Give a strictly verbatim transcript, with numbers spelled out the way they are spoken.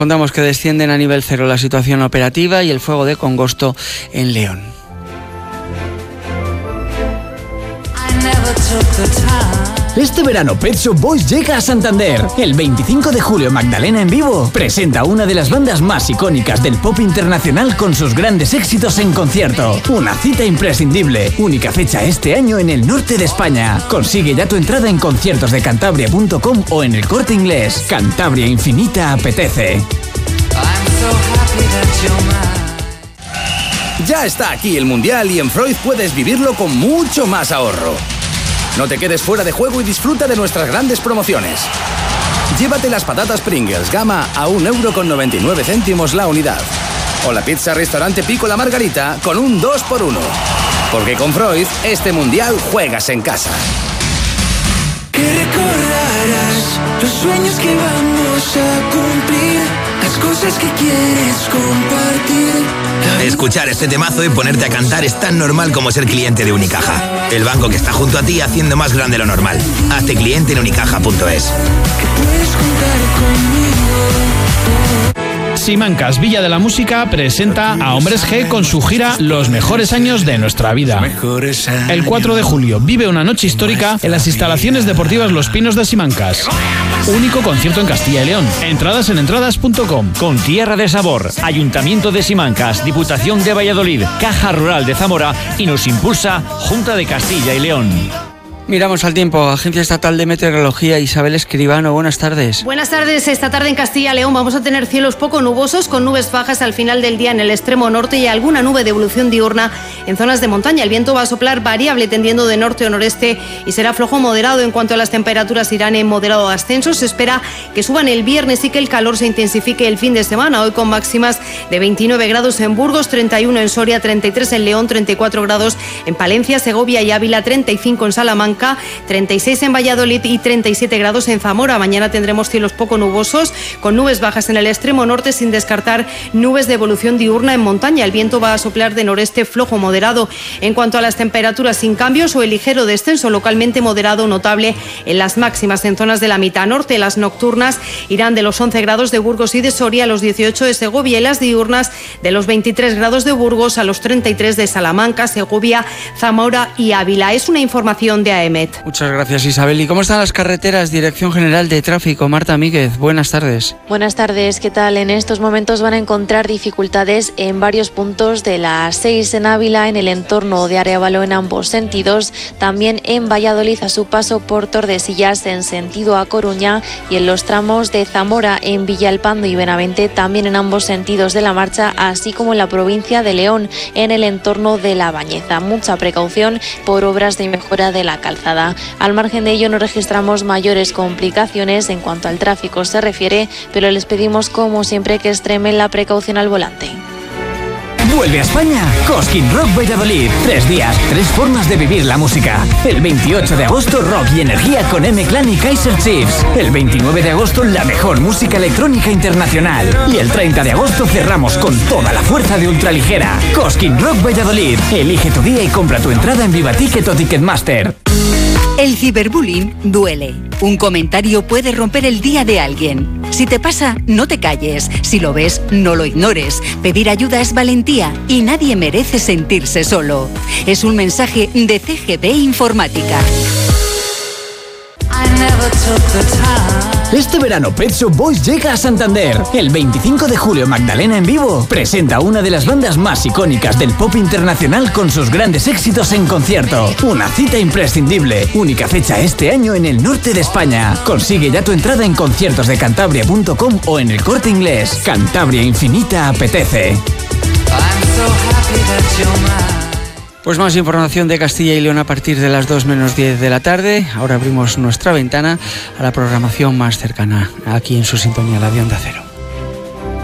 Contamos que descienden a nivel cero la situación operativa y el fuego de congosto en León. Este verano Pet Shop Boys llega a Santander. El veinticinco de julio Magdalena en vivo presenta una de las bandas más icónicas del pop internacional con sus grandes éxitos en concierto. Una cita imprescindible, única fecha este año en el norte de España. Consigue ya tu entrada en conciertos de cantabria punto com o en El Corte Inglés. Cantabria Infinita apetece. Ya está aquí el Mundial y en Freud puedes vivirlo con mucho más ahorro. No te quedes fuera de juego y disfruta de nuestras grandes promociones. Llévate las patatas Pringles gama a un euro con noventa y nueve céntimos la unidad. O la pizza restaurante Pico la Margarita con un dos por uno. Porque con Freud, este Mundial juegas en casa. Que recordarás los sueños que vamos a cumplir, las cosas que quieres compartir. Escuchar este temazo y ponerte a cantar es tan normal como ser cliente de Unicaja. El banco que está junto a ti haciendo más grande lo normal. Hazte cliente en unicaja punto es. Que puedes contar conmigo. Simancas Villa de la Música presenta a Hombres G con su gira Los mejores años de nuestra vida. El cuatro de julio vive una noche histórica en las instalaciones deportivas Los Pinos de Simancas. Único concierto en Castilla y León. Entradas en entradas punto com. Con Tierra de Sabor, Ayuntamiento de Simancas, Diputación de Valladolid, Caja Rural de Zamora y nos impulsa Junta de Castilla y León. Miramos al tiempo. Agencia Estatal de Meteorología, Isabel Escribano, buenas tardes. Buenas tardes. Esta tarde en Castilla y León vamos a tener cielos poco nubosos con nubes bajas al final del día en el extremo norte y alguna nube de evolución diurna en zonas de montaña. El viento va a soplar variable tendiendo de norte o noreste y será flojo moderado. En cuanto a las temperaturas, irán en moderado ascenso. Se espera que suban el viernes y que el calor se intensifique el fin de semana. Hoy con máximas de veintinueve grados en Burgos, treinta y uno en Soria, treinta y tres en León, treinta y cuatro grados en Palencia, Segovia y Ávila, treinta y cinco en Salamanca, treinta y seis en Valladolid y treinta y siete grados en Zamora. Mañana tendremos cielos poco nubosos con nubes bajas en el extremo norte sin descartar nubes de evolución diurna en montaña. El viento va a soplar de noreste flojo moderado. En cuanto a las temperaturas, sin cambios o el ligero descenso localmente moderado notable en las máximas en zonas de la mitad norte. Las nocturnas irán de los once grados de Burgos y de Soria a los dieciocho de Segovia y las diurnas de los veintitrés grados de Burgos a los treinta y tres de Salamanca, Segovia, Zamora y Ávila. Es una información de A E M E T. Muchas gracias, Isabel. ¿Y cómo están las carreteras? Dirección General de Tráfico, Marta Míguez, buenas tardes. Buenas tardes, ¿qué tal? En estos momentos van a encontrar dificultades en varios puntos de la A seis en Ávila, en el entorno de Arévalo en ambos sentidos, también en Valladolid a su paso por Tordesillas en sentido a Coruña y en los tramos de Zamora en Villalpando y Benavente también en ambos sentidos de la marcha, así como en la provincia de León en el entorno de La Bañeza. Mucha precaución por obras de mejora de la calzada. Al margen de ello no registramos mayores complicaciones en cuanto al tráfico se refiere, pero les pedimos como siempre que extremen la precaución al volante. Vuelve a España Cosquín Rock Valladolid. Tres días, tres formas de vivir la música. El veintiocho de agosto, rock y energía con M-Clan y Kaiser Chiefs. El veintinueve de agosto, la mejor música electrónica internacional. Y el treinta de agosto cerramos con toda la fuerza de ultraligera. Cosquín Rock Valladolid. Elige tu día y compra tu entrada en Viva Ticket o Ticketmaster. El ciberbullying duele. Un comentario puede romper el día de alguien. Si te pasa, no te calles. Si lo ves, no lo ignores. Pedir ayuda es valentía y nadie merece sentirse solo. Es un mensaje de C G B Informática. Este verano Pet Shop Boys llega a Santander. El veinticinco de julio Magdalena en vivo presenta una de las bandas más icónicas del pop internacional con sus grandes éxitos en concierto. Una cita imprescindible, única fecha este año en el norte de España. Consigue ya tu entrada en conciertos de cantabria punto com o en El Corte Inglés. Cantabria Infinita apetece. Pues más información de Castilla y León a partir de las dos menos diez de la tarde. Ahora abrimos nuestra ventana a la programación más cercana, aquí en su sintonía, la de Onda Cero.